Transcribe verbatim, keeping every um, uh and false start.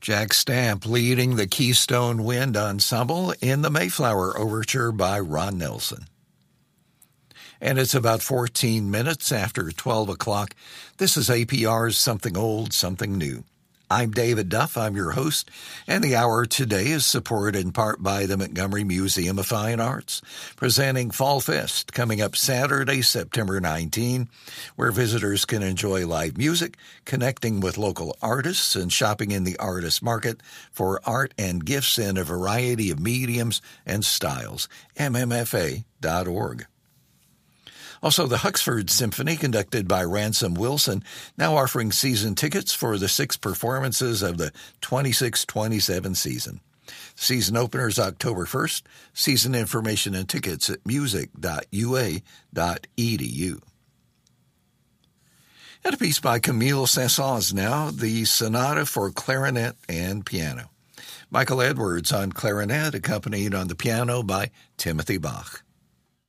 Jack Stamp leading the Keystone Wind Ensemble in the Mayflower Overture by Ron Nelson. And it's about fourteen minutes after twelve o'clock. This is A P R's Something Old, Something New. I'm David Duff. I'm your host, and the hour today is supported in part by the Montgomery Museum of Fine Arts, presenting Fall Fest coming up Saturday, September nineteenth, where visitors can enjoy live music, connecting with local artists, and shopping in the artist market for art and gifts in a variety of mediums and styles. M M F A dot org. Also, the Huxford Symphony, conducted by Ransom Wilson, now offering season tickets for the six performances of the twenty-six twenty-seven season. Season opener is October first. Season information and tickets at music dot u a dot e d u. And a piece by Camille Saint-Saëns now, the Sonata for Clarinet and Piano. Michael Edwards on clarinet, accompanied on the piano by Timothy Bach.